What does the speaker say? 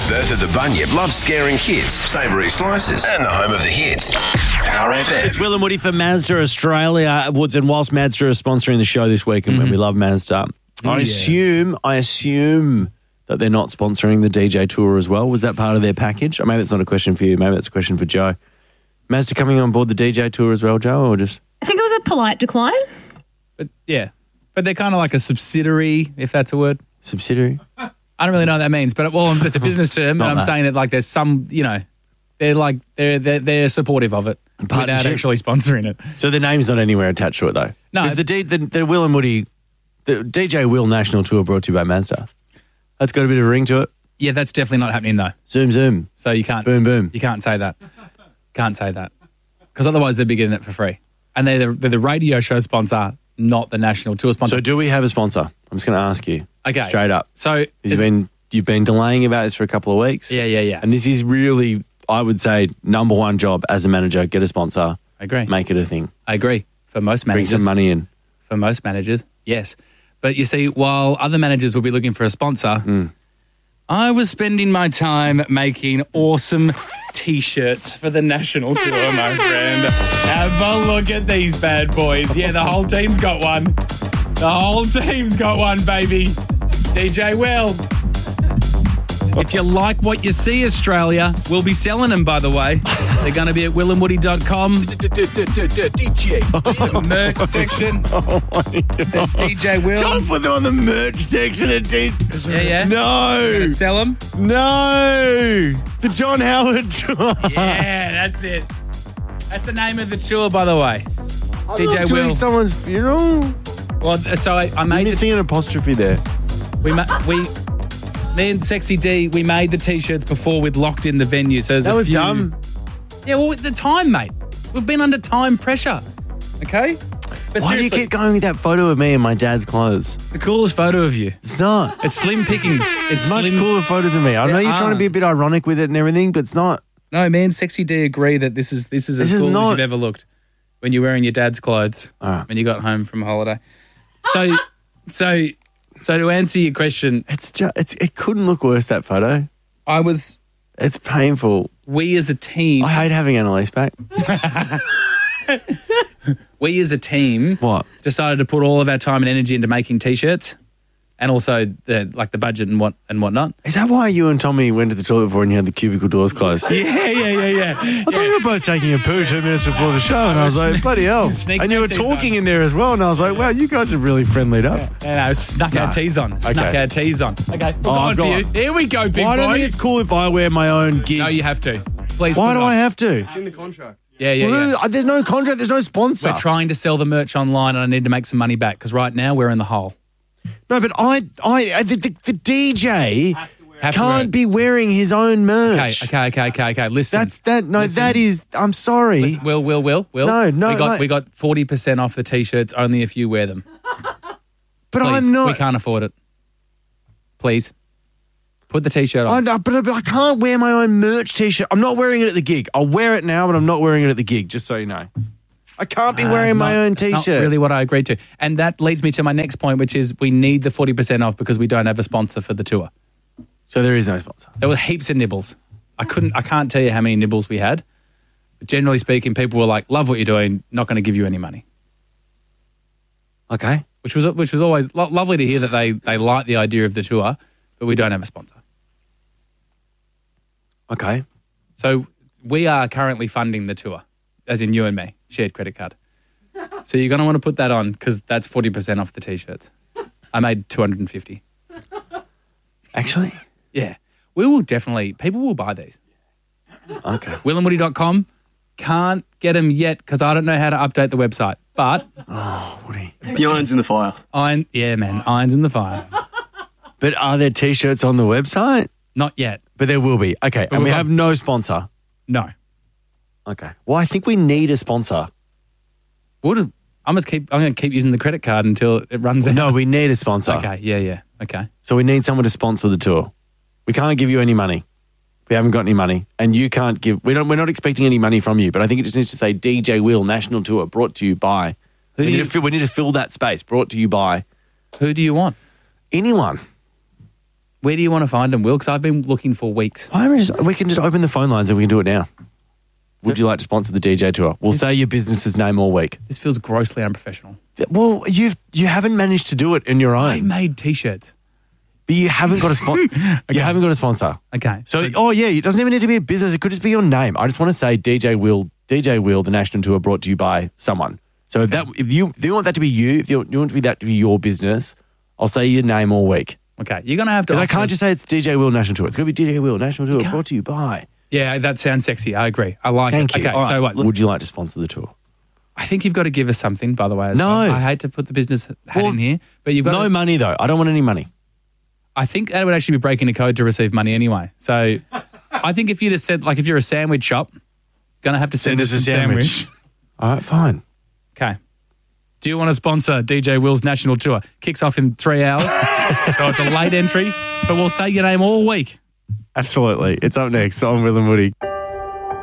Bertha the Bunyip loves scaring kids. Savoury slices and the home of the hits. Power FM. It's Will and Woody for Mazda Australia. Woods, and whilst Mazda are sponsoring the show this week, and we love Mazda, I assume that they're not sponsoring the DJ tour as well. Was that part of their package? Or maybe it's not a question for you. Maybe it's a question for Joe. Mazda coming on board the DJ tour as well, Joe, or just... I think it was a polite decline. But they're kind of like a subsidiary, if that's a word. Subsidiary? I don't really know what that means, but it's a business term, and I'm saying that like there's some, they're supportive of it without actually sponsoring it. So the name's not anywhere attached to it, though? No. Because the Will and Woody, the DJ Will National Tour brought to you by Mazda. That's got a bit of a ring to it. Yeah, that's definitely not happening though. Zoom, zoom. So you can't. Boom, boom. You can't say that. Can't say that. Because otherwise they'd be getting it for free. And they're the radio show sponsor, not the national tour sponsor. So do we have a sponsor? I'm just going to ask you. Okay. Straight up. So you've been delaying about this for a couple of weeks. Yeah. And this is really, I would say, number one job as a manager. Get a sponsor. I agree. Make it a thing. I agree. For most managers. Bring some money in. For most managers, yes. But you see, while other managers will be looking for a sponsor, I was spending my time making awesome T-shirts for the national tour, my friend. Have a look at these bad boys. Yeah, the whole team's got one. The whole team's got one, baby. DJ Will. If you like what you see, Australia, we'll be selling them, by the way. They're going to be at willandwoody.com. DJ merch section. Oh, my God. Says DJ Will. Don't put them on the merch section at Yeah. No. You're going to sell them? No. The John Howard tour. Yeah, that's it. That's the name of the tour, by the way. I'm DJ not doing Will. someone's funeral. Well, so I made You're missing an apostrophe there. Me and Sexy D, we made the T-shirts before we'd locked in the venue. So That was dumb. Yeah, well, the time, mate. We've been under time pressure. Okay? But Why do you seriously, keep going with that photo of me in my dad's clothes? it's the coolest photo of you. It's not. It's slim pickings. It's Much slim. cooler photos of me. I know you're trying to be a bit ironic with it and everything, but it's not. No, me and Sexy D agree that this is as is cool as not- you've ever looked when you're wearing your dad's clothes All right. when you got home from holiday. So to answer your question, It couldn't look worse, that photo. It's painful. we as a team, I hate having Annalise back. we as a team What? decided to put all of our time and energy into making T-shirts, and also the budget and whatnot. Is that why you and Tommy went to the toilet before and you had the cubicle doors closed? Yeah. I thought you were both taking a poo 2 minutes before the show, and I was like, bloody hell. Sneaking And you our were teas talking on. in there as well, and I was like, wow, you guys are really friendlied up. And I snuck our tees on. Okay, we're going for you. Here we go, big Well, I don't boy. think it's cool if I wear my own gig. No, you have to. Please. Why put it do on. I have to? Yeah. There's no contract, there's no sponsor. We're trying to sell the merch online, and I need to make some money back because right now we're in the hole. No, but the DJ Have to wear can't it. be wearing his own merch. Okay. Listen. That is. I'm sorry. Listen, Will. No, We got 40% off the T-shirts only if you wear them. But Please. I'm not. We can't afford it. Please. Put the T-shirt on. But I can't wear my own merch T-shirt. I'm not wearing it at the gig. I'll wear it now, but I'm not wearing it at the gig. Just so you know, I can't be wearing my own T-shirt. That's not really what I agreed to. And that leads me to my next point, which is we need the 40% off because we don't have a sponsor for the tour. So there is no sponsor. There were heaps of nibbles. I can't tell you how many nibbles we had. But generally speaking, people were like, love what you're doing, not going to give you any money. Okay. Which was always lovely to hear that they like the idea of the tour, but we don't have a sponsor. Okay. So we are currently funding the tour, as in you and me, shared credit card. So you're going to want to put that on because that's 40% off the T-shirts. I made $250. Actually. Yeah. We will definitely, people will buy these. Okay. willandwoody.com. Can't get them yet because I don't know how to update the website. But Woody. The iron's in the fire. irons in the fire. But are there T-shirts on the website? Not yet. But there will be. Okay. And we we've have no sponsor. No. Okay. Well, I think we need a sponsor. I'm going to keep using the credit card until it runs out. No, we need a sponsor. Okay. Yeah. Okay. So we need someone to sponsor the tour. We can't give you any money. We haven't got any money, and you can't give. We're not expecting any money from you. But I think it just needs to say DJ Will National Tour brought to you by. We need to fill that space. Brought to you by Who do you want? anyone. Where do you want to find them, Will? Because I've been looking for weeks. We can just open the phone lines and we can do it now. Would you like to sponsor the DJ tour? We'll say your business's name all week. This feels grossly unprofessional. Well, you haven't managed to do it in your I own. made T-shirts. But you haven't got a sponsor. You haven't got a sponsor. Okay. So, it doesn't even need to be a business. It could just be your name. I just want to say DJ Will, the national tour brought to you by someone. So if you want that to be you, if you want that to be your business, I'll say your name all week. Okay. You're going to have to... Because I can't just say it's DJ Will National Tour. It's going to be DJ Will National Tour brought to you by... Yeah, that sounds sexy. I agree. I like Thank it. you. Okay, All so right. what? Would you like to sponsor the tour? I think you've got to give us something, by the way. As No. well. I hate to put the business hat in here, but you've got No to... money, though. I don't want any money. I think that would actually be breaking the code to receive money anyway. So I think if you just said, like, if you're a sandwich shop, going to have to send us a sandwich. All right, fine. Okay. Do you want to sponsor DJ Will's national tour? Kicks off in 3 hours. So it's a late entry, but we'll say your name all week. Absolutely. It's up next on Will and Woody.